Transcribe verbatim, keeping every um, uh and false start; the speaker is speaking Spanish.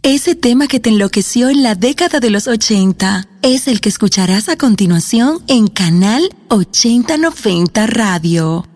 Ese tema que te enloqueció en la década de los ochenta es el que escucharás a continuación en Canal ochenta noventa Radio.